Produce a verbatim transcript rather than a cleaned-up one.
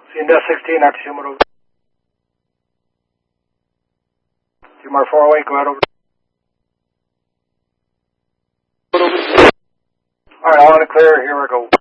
See, in sixteen, after two more over. Two more four away, go out over. Alright, I want to clear, here we go.